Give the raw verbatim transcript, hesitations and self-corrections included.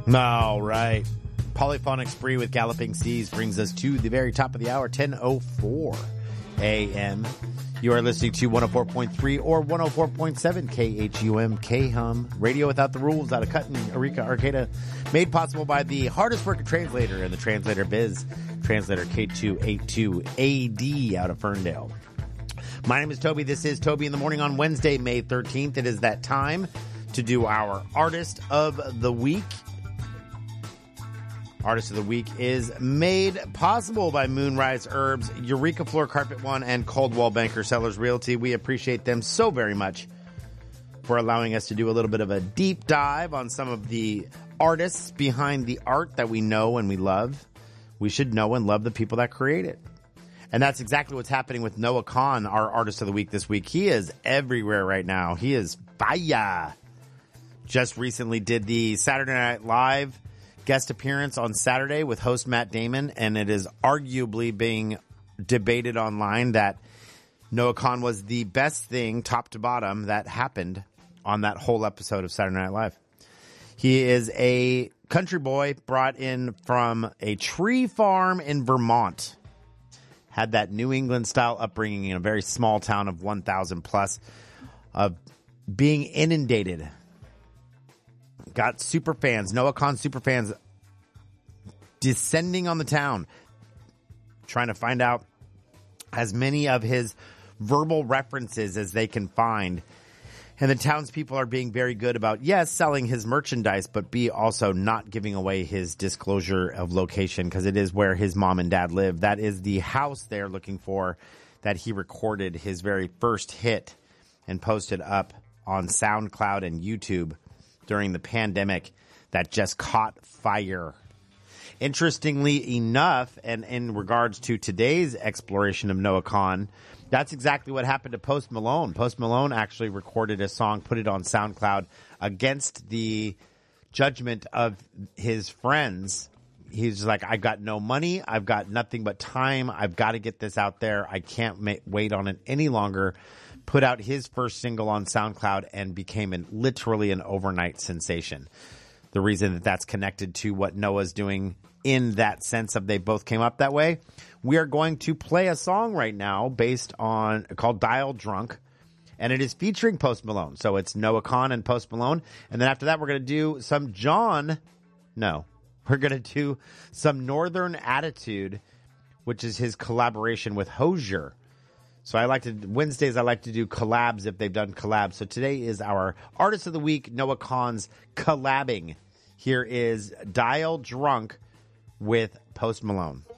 All right. Polyphonic Spree with Galloping Seas brings us to the very top of the hour, ten oh four a.m. You are listening to one oh four point three or one oh four point seven K H U M K-Hum, radio without the rules out of Cutton, Eureka, Arcata, made possible by the hardest working translator in the translator biz, translator K two eighty-two A D out of Ferndale. My name is Toby. This is Toby in the Morning on Wednesday, May thirteenth. It is that time to do our Artist of the Week. Artist of the Week is made possible by Moonrise Herbs, Eureka Floor Carpet One, and Coldwell Banker Sellers Realty. We appreciate them so very much for allowing us to do a little bit of a deep dive on some of the artists behind the art that we know and we love. We should know and love the people that create it. And that's exactly what's happening with Noah Kahan, our Artist of the Week this week. He is everywhere right now. He is fire. Just recently did the Saturday Night Live guest appearance on Saturday with host Matt Damon, and it is arguably being debated online that Noah Kahan was the best thing, top to bottom, that happened on that whole episode of Saturday Night Live. He is a country boy brought in from a tree farm in Vermont. Had that New England-style upbringing in a very small town of one thousand plus, of being inundated. Got super fans, Noah Kahan super fans descending on the town, trying to find out as many of his verbal references as they can find. And the townspeople are being very good about, yes, selling his merchandise, but B, also not giving away his disclosure of location, because it is where his mom and dad live. That is the house they're looking for that he recorded his very first hit and posted up on SoundCloud and YouTube during the pandemic that just caught fire. Interestingly enough, and in regards to today's exploration of Noah Kahan, that's exactly what happened to Post Malone. Post Malone actually recorded a song, put it on SoundCloud against the judgment of his friends. He's like, I've got no money. I've got nothing but time. I've got to get this out there. I can't ma- wait on it any longer. Put out his first single on SoundCloud and became an, literally an overnight sensation. The reason that that's connected to what Noah's doing in that sense of they both came up that way. We are going to play a song right now based on, called Dial Drunk, and it is featuring Post Malone. So it's Noah Kahan and Post Malone. And then after that, we're going to do some John, no, we're going to do some Northern Attitude, which is his collaboration with Hozier. So I like to, Wednesdays I like to do collabs if they've done collabs. So today is our Artist of the Week, Noah Kahan's collabing. Here is Dial Drunk with Post Malone.